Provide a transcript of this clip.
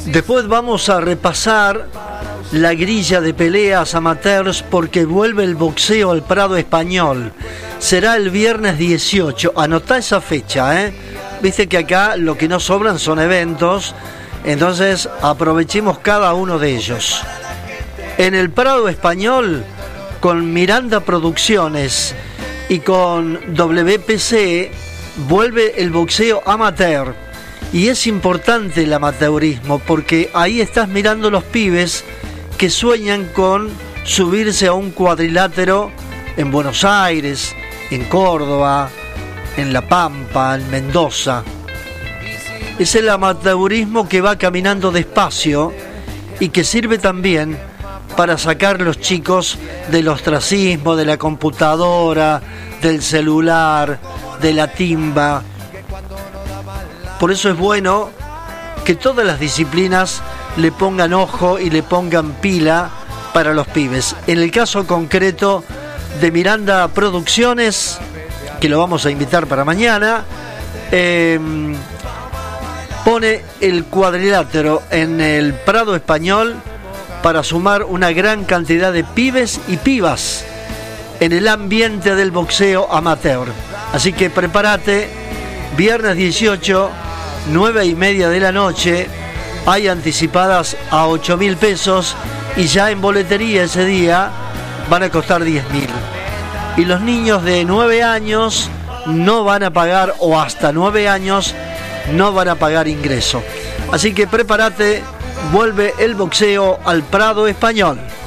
Después vamos a repasar la grilla de peleas amateurs porque vuelve el boxeo al Prado Español. Será el viernes 18. Anotá esa fecha, ¿eh? Viste que acá lo que no sobran son eventos, entonces aprovechemos cada uno de ellos. En el Prado Español, con Miranda Producciones y con WPC, vuelve el boxeo amateur. Y es importante el amateurismo porque ahí estás mirando los pibes que sueñan con subirse a un cuadrilátero en Buenos Aires, en Córdoba, en La Pampa, en Mendoza. Es el amateurismo que va caminando despacio y que sirve también para sacar a los chicos del ostracismo, de la computadora, del celular, de la timba. Por eso es bueno que todas las disciplinas le pongan ojo y le pongan pila para los pibes. En el caso concreto de Miranda Producciones, que lo vamos a invitar para mañana, pone el cuadrilátero en el Prado Español para sumar una gran cantidad de pibes y pibas en el ambiente del boxeo amateur. Así que prepárate, viernes 18, 9:30 de la noche, hay anticipadas a 8.000 pesos y ya en boletería ese día van a costar 10.000. Y los niños de 9 años no van a pagar, o hasta 9 años no van a pagar ingreso. Así que prepárate, vuelve el boxeo al Prado Español.